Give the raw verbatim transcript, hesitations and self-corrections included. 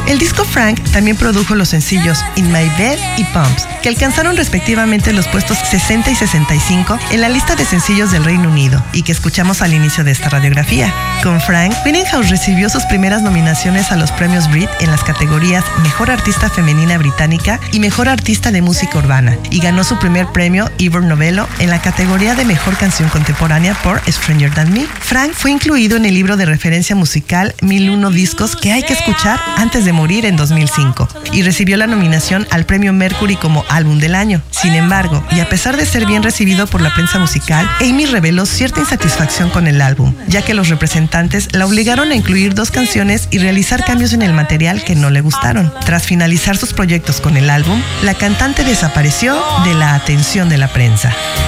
El disco Frank también produjo los sencillos In My Bed y Pumps, que alcanzaron respectivamente los puestos sesenta y sesenta y cinco en la lista de sencillos del Reino Unido y que escuchamos al inicio de esta radiografía. Con Frank, Winehouse recibió sus primeras nominaciones a los premios Brit en las categorías Mejor Artista Femenina Británica y Mejor Artista de Música Urbana, y ganó su primer premio Ivor Novello en la categoría de Mejor Canción Contemporánea por Stranger Than Me. Frank fue incluido en el libro de referencia musical mil uno discos que hay que escuchar antes de morir en dos mil cinco y recibió la nominación al premio Mercury como Álbum del Año. Sin embargo, y a pesar de ser bien recibido por la prensa musical, Amy reveló cierta insatisfacción con el álbum, ya que los representantes la obligaron a incluir dos canciones y realizar cambios en el material que no le gustaron. Tras finalizar sus proyectos con el álbum, la cantante desapareció de la atención de la prensa.